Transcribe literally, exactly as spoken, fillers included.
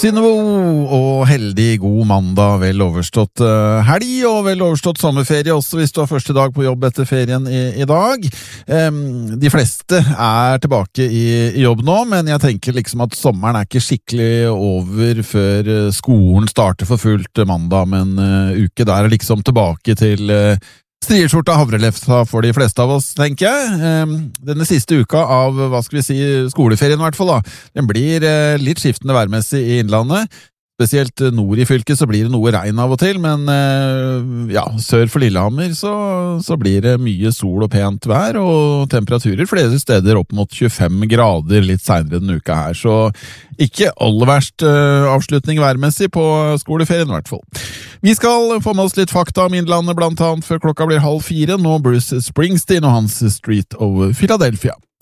Synnøve, og heldig god mandag, vel overstått uh, helg og vel overstått sommerferie også hvis du har første dag på jobb etter ferien i, i dag. Um, de fleste er tilbake i, i jobb nå, men jeg tenker liksom at sommeren er ikke skikkelig over før skolen starter for fullt mandag med en uh, uke. Da er det liksom tilbake til uh, strieskjorta havrelefsa for de fleste av oss, tenker jeg. Denne siste uka av, hva skal vi si, skoleferien i hvert fall da, den blir litt skiftende værmessig i innlandet. Spesielt nord i fylket så blir det noe regn av og til, men ja, sør for Lillehammer så, så blir det mye sol og pent vær, og temperaturer flere steder opp mot tjuefem grader litt senere denne uka her, så ikke aller verst uh, avslutning værmessig på skoleferien i hvert fall. Vi skal få med oss litt fakta om innlandet blant annet før klokka blir halv fire, nå Bruce Springsteen og hans Street of Philadelphia.